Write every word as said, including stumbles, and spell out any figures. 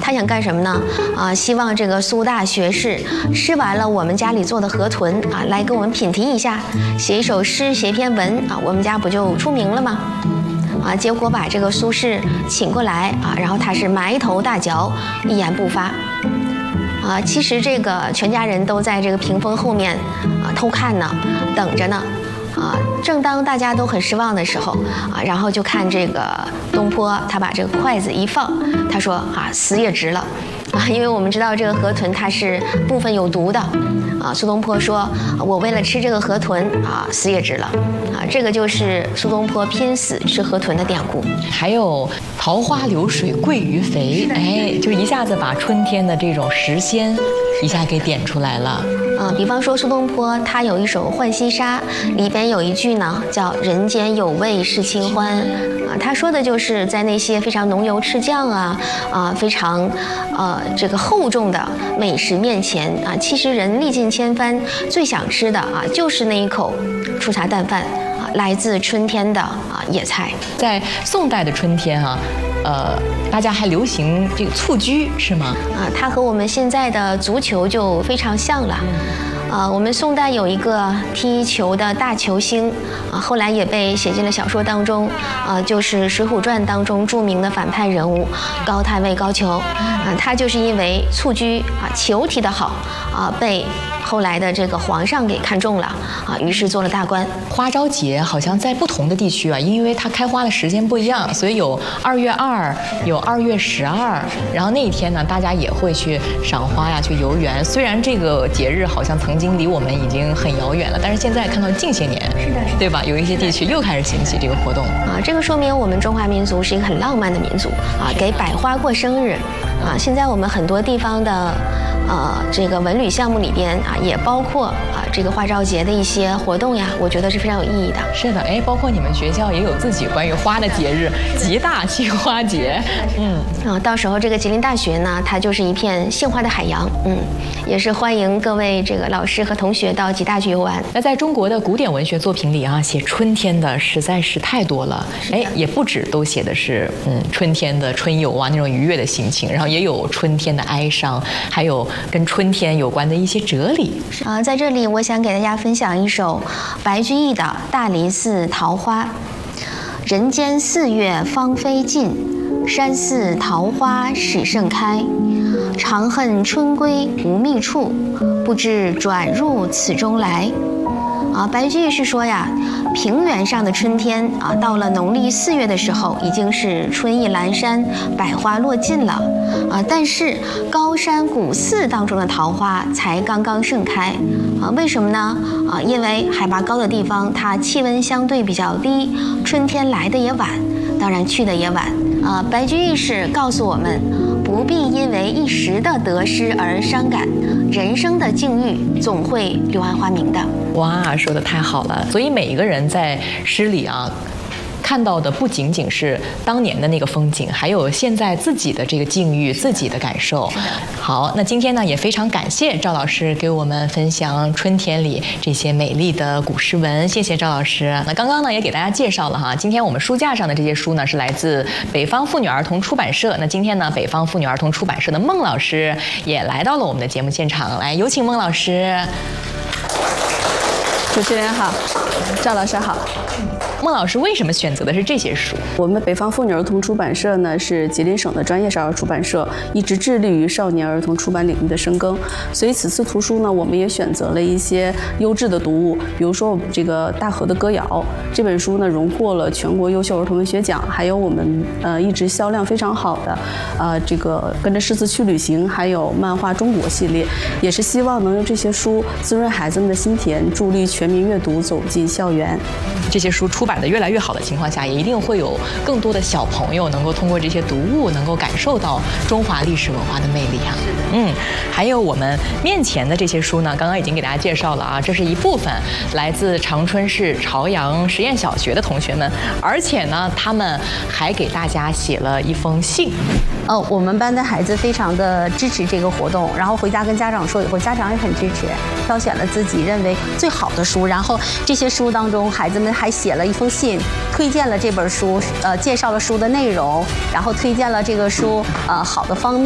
他想干什么呢？啊，希望这个苏大学士吃完了我们家里做的河豚啊，来给我们品题一下，写一首诗，写一篇文啊，我们家不就出名了吗？啊，结果把这个苏轼请过来啊，然后他是埋头大嚼，一言不发。啊，其实这个全家人都在这个屏风后面啊偷看呢，等着呢。啊，正当大家都很失望的时候啊，然后就看这个东坡，他把这个筷子一放，他说啊，死也值了。啊，因为我们知道这个河豚它是部分有毒的，啊，苏东坡说，我为了吃这个河豚啊，死也值了，啊，这个就是苏东坡拼死吃河豚的典故。 还有桃花流水鳜鱼肥，哎，就一下子把春天的这种时鲜一下给点出来了。 啊，比方说苏东坡他有一首《浣溪沙》，里边有一句呢叫“人间有味是清欢”，啊，他说的就是在那些非常浓油赤酱啊啊非常呃这个厚重的美食面前啊，其实人历尽千帆，最想吃的啊就是那一口粗茶淡饭啊，来自春天的啊野菜。 在宋代的春天啊。呃，大家还流行这个蹴鞠是吗？ 啊，它和我们现在的足球就非常像了。啊，我们宋代有一个踢球的大球星，啊，后来也被写进了小说当中，啊，就是《水浒传》当中著名的反派人物高太尉高俅，啊，他就是因为蹴鞠啊，球踢得好，啊，被后来的这个皇上给看中了，啊，于是做了大官。 花朝节好像在不同的地区啊，因为它开花的时间不一样，所以有二月二，有二月十二，然后那一天呢，大家也会去赏花呀，去游园。虽然这个节日好像曾经离我们已经很遥远了，但是现在看到近些年， 是的， 对吧？有一些地区又开始兴起这个活动啊，这个说明我们中华民族是一个很浪漫的民族啊，给百花过生日啊。现在我们很多地方的。呃，这个文旅项目里边啊，也包括啊这个花朝节的一些活动呀，我觉得是非常有意义的。 是的，哎，包括你们学校也有自己关于花的节日——吉大杏花节。嗯， 啊，到时候这个吉林大学呢，它就是一片杏花的海洋。嗯，也是欢迎各位这个老师和同学到吉大去游玩。 那在中国的古典文学作品里啊，写春天的实在是太多了。哎，也不止都写的是嗯春天的春游啊那种愉悦的心情，然后也有春天的哀伤，还有。跟春天有关的一些哲理啊、呃，在这里我想给大家分享一首白居易的《大理寺桃花》。人间四月芳菲尽，山寺桃花始盛开。长恨春归无觅处，不知转入此中来。啊，白居易是说呀，平原上的春天啊，到了农历四月的时候，已经是春意阑珊，百花落尽了啊。但是高山古寺当中的桃花才刚刚盛开啊，为什么呢？啊，因为海拔高的地方，它气温相对比较低，春天来的也晚，当然去的也晚啊。白居易是告诉我们，不必因为一时的得失而伤感，人生的境遇总会柳暗花明的。 哇，说得太好了！所以每一个人在诗里啊，看到的不仅仅是当年的那个风景，还有现在自己的这个境遇、自己的感受。好，那今天呢也非常感谢赵老师给我们分享春天里这些美丽的古诗文，谢谢赵老师。那刚刚呢也给大家介绍了哈，今天我们书架上的这些书呢是来自北方妇女儿童出版社。那今天呢，北方妇女儿童出版社的孟老师也来到了我们的节目现场，来有请孟老师。 主持人好，赵老师好。 孟老师为什么选择的是这些书？ 我们北方妇女儿童出版社呢是吉林省的专业少儿出版社，一直致力于少年儿童出版领域的深耕。所以此次图书呢，我们也选择了一些优质的读物，比如说我们这个大河的歌谣这本书呢，荣获了全国优秀儿童文学奖，还有我们呃一直销量非常好的呃这个跟着狮子去旅行，还有漫画中国系列，也是希望能用这些书滋润孩子们的心田，助力全民阅读走进校园。 这些书出版的越来越好的情况下，也一定会有更多的小朋友能够通过这些读物，能够感受到中华历史文化的魅力啊。嗯，还有我们面前的这些书呢，刚刚已经给大家介绍了啊，这是一部分来自长春市朝阳实验小学的同学们，而且呢，他们还给大家写了一封信。 呃，我们班的孩子非常的支持这个活动，然后回家跟家长说以后，家长也很支持，挑选了自己认为最好的书，然后这些书当中，孩子们还写了一封信，推荐了这本书，呃，介绍了书的内容，然后推荐了这个书呃好的方面。